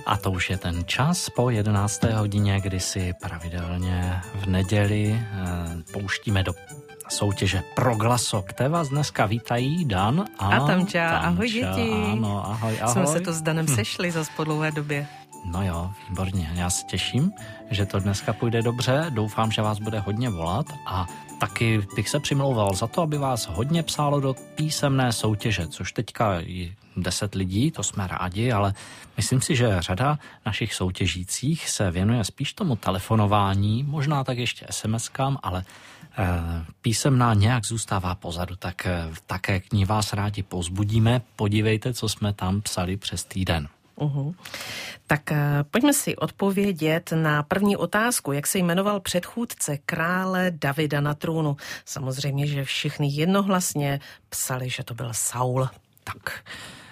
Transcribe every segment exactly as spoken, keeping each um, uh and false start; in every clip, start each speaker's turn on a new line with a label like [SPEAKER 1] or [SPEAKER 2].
[SPEAKER 1] A to už je ten čas po jedenácté hodině, kdy si pravidelně v neděli e, pouštíme do soutěže Proglaso. Kde vás dneska vítají Dan a,
[SPEAKER 2] a Tamča. Ahoj děti.
[SPEAKER 1] Ano, ahoj, ahoj.
[SPEAKER 2] Jsme se to s Danem hm. sešli zas po dlouhé době.
[SPEAKER 1] No jo, výborně. Já se těším, že to dneska půjde dobře. Doufám, že vás bude hodně volat a taky bych se přimlouval za to, aby vás hodně psálo do písemné soutěže, což teďka je deset lidí, to jsme rádi, ale myslím si, že řada našich soutěžících se věnuje spíš tomu telefonování, možná tak ještě es em eskám, ale eh, písemná nějak zůstává pozadu, tak eh, také k ní vás rádi povzbudíme. Podívejte, co jsme tam psali přes týden.
[SPEAKER 2] Uhum. Tak uh, pojďme si odpovědět na první otázku, jak se jmenoval předchůdce krále Davida na trůnu. Samozřejmě, že všichni jednohlasně psali, že to byl Saul.
[SPEAKER 1] Tak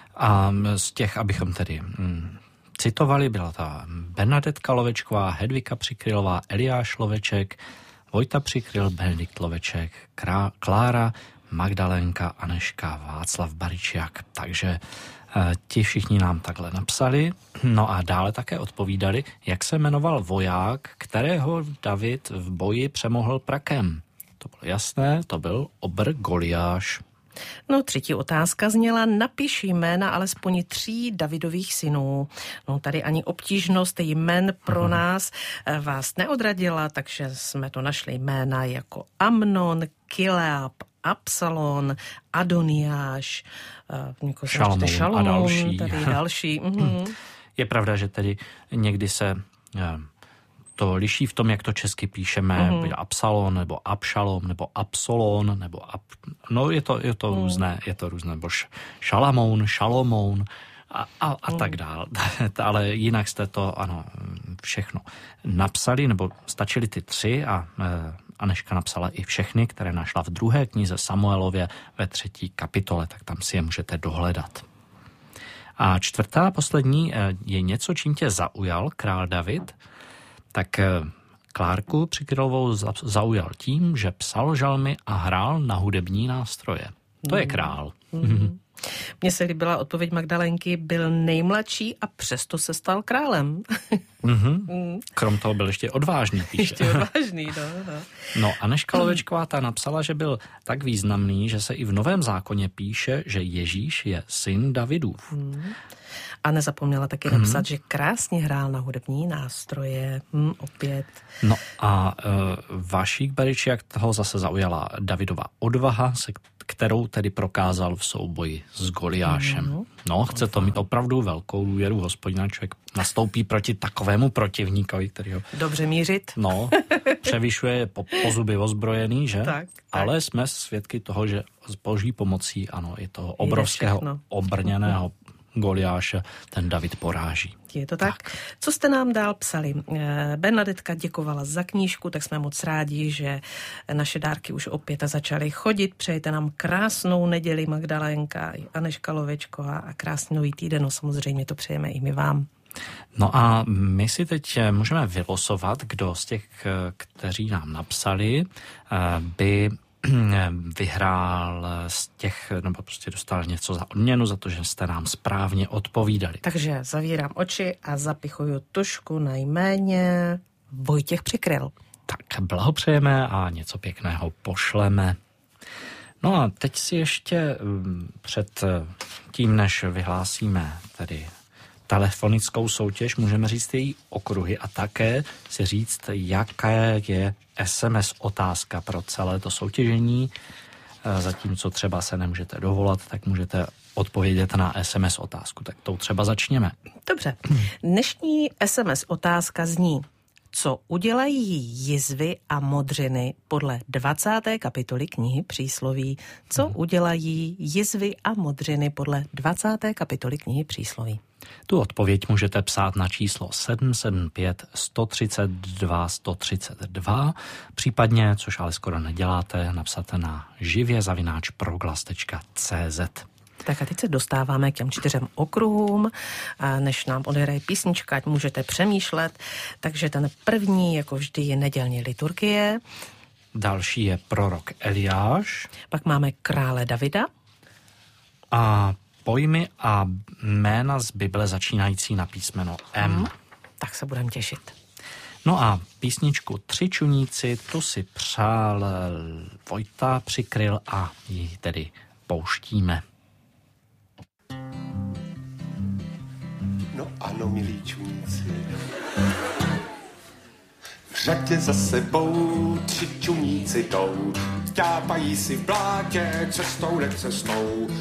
[SPEAKER 1] a z těch, abychom tedy hm, citovali, byla ta Bernadetka Lovečková, Hedvika Přikrylová, Eliáš Loveček, Vojta Přikryl, Benedikt Loveček, Krá, Klára, Magdalénka, Aneška, Václav Baričiak. Takže ti všichni nám takhle napsali. No a dále také odpovídali, jak se jmenoval voják, kterého David v boji přemohl prakem. To bylo jasné, to byl obr Goliáš.
[SPEAKER 2] No, třetí otázka zněla, napiš jména alespoň tří Davidových synů. No, tady ani obtížnost jmen pro hmm. nás vás neodradila, takže jsme to našli jména jako Amnon, Kileab, Absalon, Adoniáš, uh,
[SPEAKER 1] Šalmoun,
[SPEAKER 2] Šalmoun
[SPEAKER 1] a další.
[SPEAKER 2] Tady další. Mm-hmm.
[SPEAKER 1] Je pravda, že tedy někdy se uh, to liší v tom, jak to česky píšeme, mm-hmm. Absalon, nebo Abšalom, nebo Absolon, nebo Ab... no je to, je to mm. různé, je to různé, nebo Šalamoun, Šalomoun a, a, a mm. tak dál. Ale jinak jste to, ano, všechno napsali, nebo stačily ty tři a uh, Aneška napsala i všechny, které našla v druhé knize Samuelově ve třetí kapitole, tak tam si je můžete dohledat. A čtvrtá, poslední, je něco, čím tě zaujal král David, tak Klárku Přikrylovou zaujal tím, že psal žalmy a hrál na hudební nástroje. To je král.
[SPEAKER 2] Mm. Mně se líbila odpověď Magdalenky, byl nejmladší a přesto se stal králem.
[SPEAKER 1] Mm-hmm. Krom toho byl ještě odvážný, píše.
[SPEAKER 2] Ještě odvážný, no. No,
[SPEAKER 1] no Aneška Lovečková ta napsala, že byl tak významný, že se i v Novém zákoně píše, že Ježíš je syn Davidův. Mm.
[SPEAKER 2] A nezapomněla taky napsat, mm. že krásně hrál na hudební nástroje. Mm, opět.
[SPEAKER 1] No a e, Vašík Baričiak toho zase zaujala Davidova odvaha, se kterou tedy prokázal v souboji s Goliášem. Mm. No, chce to mít opravdu velkou důvěru Hospodina. Člověk nastoupí proti takovému protivníkovi, který ho...
[SPEAKER 2] Dobře mířit.
[SPEAKER 1] No, převyšuje po, po zuby ozbrojený, že?
[SPEAKER 2] Tak, tak.
[SPEAKER 1] Ale jsme svědky toho, že s boží pomocí, ano, i toho obrovského obrněného Goliáše ten David poráží.
[SPEAKER 2] Je to tak? tak? Co jste nám dál psali? Bernadetka děkovala za knížku, tak jsme moc rádi, že naše dárky už opět začaly chodit. Přejete nám krásnou neděli, Magdalénka, Aneška Lovečková a krásný nový týden. No samozřejmě to přejeme i my vám.
[SPEAKER 1] No a my si teď můžeme vylosovat, kdo z těch, kteří nám napsali, by vyhrál z těch, nebo prostě dostal něco za odměnu, za to, že jste nám správně odpovídali.
[SPEAKER 2] Takže zavírám oči a zapichuju tušku na jméně Vojtěch Přikryl.
[SPEAKER 1] Tak blahopřejeme a něco pěkného pošleme. No a teď si ještě před tím, než vyhlásíme tedy telefonickou soutěž, můžeme říct její okruhy a také si říct, jaké je es em es otázka pro celé to soutěžení. Zatímco třeba se nemůžete dovolat, tak můžete odpovědět na es em es otázku. Tak tou třeba začněme.
[SPEAKER 2] Dobře. Dnešní es em es otázka zní, co udělají jizvy a modřiny podle dvacáté kapitoly knihy Přísloví. Co hmm. udělají jizvy a modřiny podle dvacáté kapitoly knihy Přísloví?
[SPEAKER 1] Tu odpověď můžete psát na číslo sedm sedm pět sto třicet dva sto třicet dva, případně, což ale skoro neděláte, napsat na živě zavináč proglas tečka cé zet.
[SPEAKER 2] Tak a teď se dostáváme k těm čtyřem okruhům, než nám odehraje písnička, ať můžete přemýšlet. Takže ten první, jako vždy, je nedělní liturgie.
[SPEAKER 1] Další je prorok Eliáš.
[SPEAKER 2] Pak máme krále Davida.
[SPEAKER 1] A pojmy a jména z Bible začínající na písmeno M. Hmm,
[SPEAKER 2] tak se budeme těšit.
[SPEAKER 1] No a písničku Tři čuníci, tu si přál Vojta Přikryl a ji tedy pouštíme.
[SPEAKER 3] No ano, milí čuníci. V řadě za sebou tři čuníci jdou, vtápají si v blátě cestou necestou.